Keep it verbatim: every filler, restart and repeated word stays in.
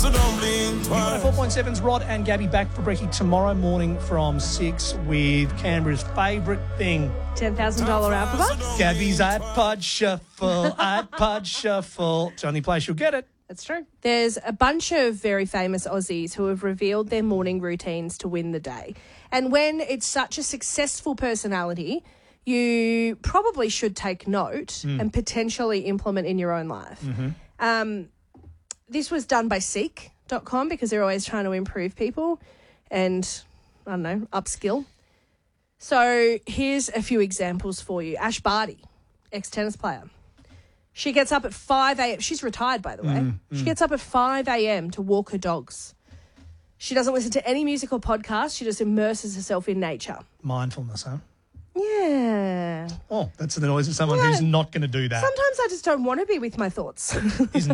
one oh four point seven's Rod and Gabby back for brekkie tomorrow morning from six with Canberra's favourite thing. ten thousand dollars Apple Box. Gabby's iPod Shuffle, iPod Shuffle. It's the only place you'll get it. That's true. There's a bunch of very famous Aussies who have revealed their morning routines to win the day. And when it's such a successful personality, you probably should take note mm. and potentially implement in your own life. Mm-hmm. Um, this was done by Seek dot com because they're always trying to improve people and, I don't know, upskill. So here's a few examples for you. Ash Barty, ex-tennis player. She gets up at five a.m. She's retired, by the way. Mm, she mm. gets up at five a.m. to walk her dogs. She doesn't listen to any music or podcast. She just immerses herself in nature. Mindfulness, huh? Yeah. Oh, that's the noise of someone Yeah. who's not going to do that. Sometimes I just don't want to be with my thoughts. Isn't